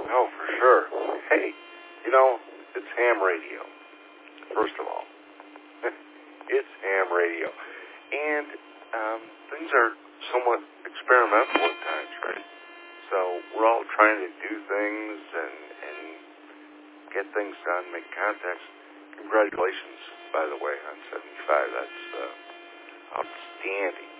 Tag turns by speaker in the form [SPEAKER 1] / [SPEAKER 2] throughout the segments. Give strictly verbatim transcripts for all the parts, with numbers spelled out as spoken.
[SPEAKER 1] Oh, for sure. Hey, you know, it's ham radio, first of all. It's ham radio. And um, things are somewhat experimental at times, right? So we're all trying to do things and, and get things done, make contacts. Congratulations, by the way, on seventy-five. That's uh, outstanding.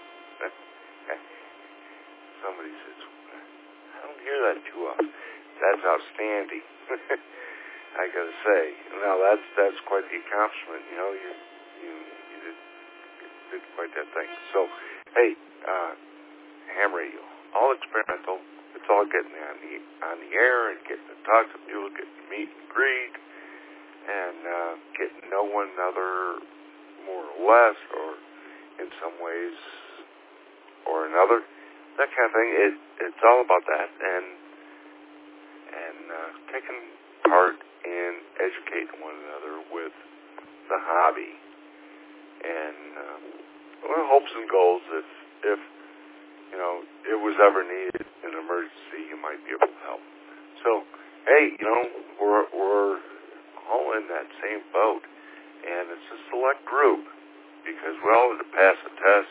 [SPEAKER 1] Somebody says, I don't hear that too often. That's outstanding. I gotta say, now that's that's quite the accomplishment. You know, you you, you did you did quite that thing. So, hey, uh, ham radio, all experimental. It's all getting on the on the air and getting to talk to people, getting to meet and greet, and uh, getting to know one another more or less, or in some ways or another. That kind of thing. It it's all about that, and and uh, taking part in educating one another with the hobby, and um, well, hopes and goals. If if you know it was ever needed in an emergency, you might be able to help. So hey, you know we're we're all in that same boat, and it's a select group because we all have to pass a test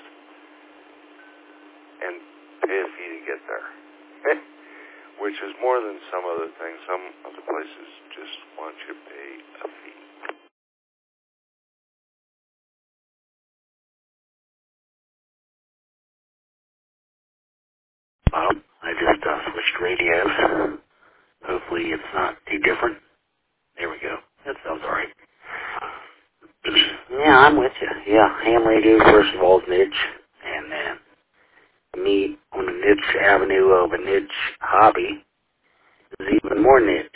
[SPEAKER 1] and pay a fee to get there, which is more than some other things. Some other places just want you to pay a fee.
[SPEAKER 2] Bob, I just uh, switched radios. Hopefully it's not too different. There we go. That sounds all right. Yeah, I'm with you. Yeah, ham radio, first of all, is niche. And then me on the niche avenue of a niche hobby is even more niche.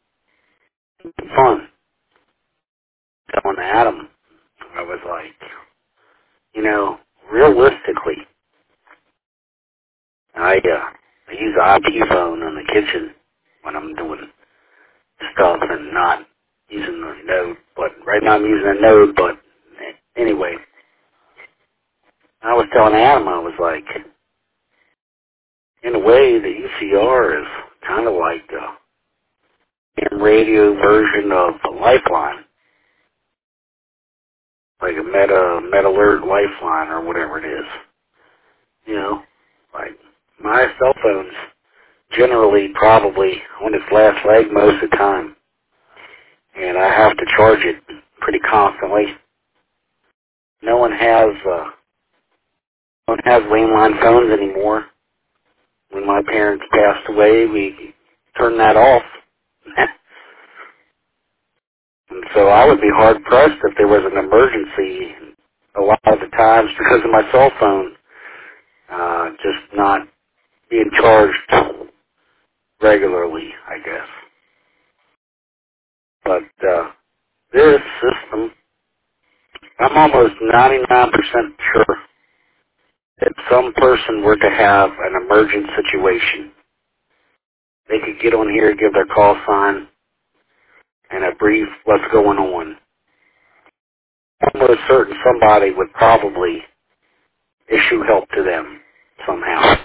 [SPEAKER 2] Fun. Telling Adam, I was like, you know, realistically, I uh, I use an I P phone in the kitchen when I'm doing stuff and not using the Node. But right now I'm using a Node. But anyway, I was telling Adam, I was like, in a way, the U C R is kind of like the ham radio version of the Lifeline, like a Meta Meta Alert Lifeline or whatever it is. You know, like my cell phone's generally probably on its last leg most of the time, and I have to charge it pretty constantly. No one has uh, no one has landline phones anymore. When my parents passed away, we turned that off. And so I would be hard pressed if there was an emergency. A lot of the times, because of my cell phone, uh, just not being charged regularly, I guess. But uh, this system, I'm almost ninety-nine percent sure that some person were to have an emergent situation, they could get on here, give their call sign, and a brief what's going on. I'm almost certain somebody would probably issue help to them somehow.